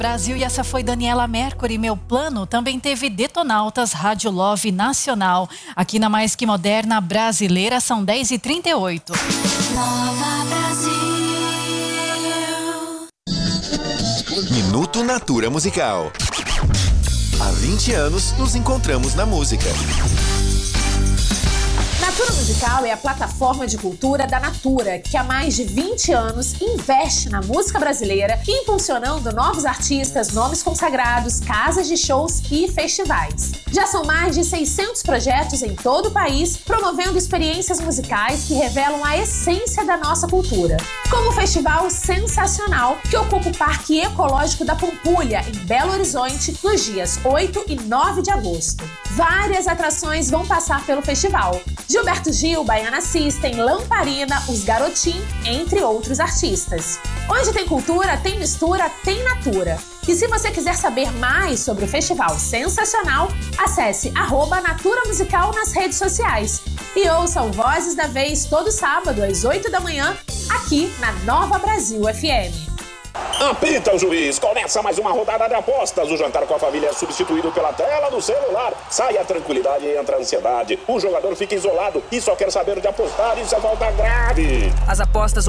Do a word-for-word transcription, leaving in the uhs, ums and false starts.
Brasil, e essa foi Daniela Mercury. Meu plano também teve Detonautas, Rádio Love Nacional. Aqui na Mais Que Moderna Brasileira, são dez e trinta e oito. Nova Brasil. Minuto Natura Musical. Há vinte anos nos encontramos na música. Natura Musical é a plataforma de cultura da Natura, que há mais de vinte anos investe na música brasileira, impulsionando novos artistas, nomes consagrados, casas de shows e festivais. Já são mais de seiscentos projetos em todo o país, promovendo experiências musicais que revelam a essência da nossa cultura. Como o Festival Sensacional, que ocupa o Parque Ecológico da Pampulha, em Belo Horizonte, nos dias oito e nove de agosto. Várias atrações vão passar pelo festival. Gilberto Gil, Baiana System, Lamparina, Os Garotim, entre outros artistas. Onde tem cultura, tem mistura, tem natura. E se você quiser saber mais sobre o Festival Sensacional, acesse arroba Natura Musical nas redes sociais. E ouça o Vozes da Vez todo sábado às oito da manhã, aqui na Nova Brasil F M. Apita o juiz, começa mais uma rodada de apostas. O jantar com a família é substituído pela tela do celular. Sai a tranquilidade e entra a ansiedade. O jogador fica isolado e só quer saber de apostar. Isso é falta grave. As apostas